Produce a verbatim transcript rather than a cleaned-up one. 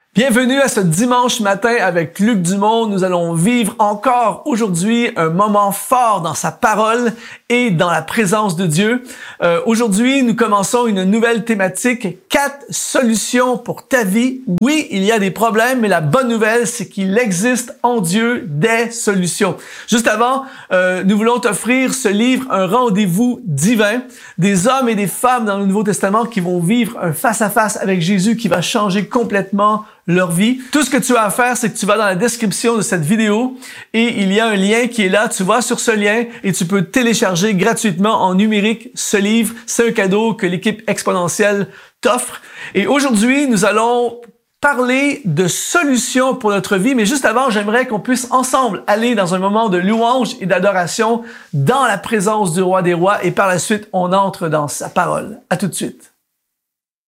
Bienvenue à ce dimanche matin avec Luc Dumont. Nous allons vivre encore aujourd'hui un moment fort dans sa parole et dans la présence de Dieu. Euh, aujourd'hui, nous commençons une nouvelle thématique, quatre solutions pour ta vie. Oui, il y a des problèmes, mais la bonne nouvelle, c'est qu'il existe en Dieu des solutions. Juste avant, euh, nous voulons t'offrir ce livre, un rendez-vous divin, des hommes et des femmes dans le Nouveau Testament qui vont vivre un face-à-face avec Jésus qui va changer complètement leur vie. Tout ce que tu as à faire, c'est que tu vas dans la description de cette vidéo et il y a un lien qui est là. Tu vas sur ce lien et tu peux télécharger gratuitement en numérique ce livre. C'est un cadeau que l'équipe exponentielle t'offre. Et aujourd'hui, nous allons parler de solutions pour notre vie, mais juste avant, j'aimerais qu'on puisse ensemble aller dans un moment de louange et d'adoration dans la présence du Roi des Rois et par la suite, on entre dans sa parole. À tout de suite.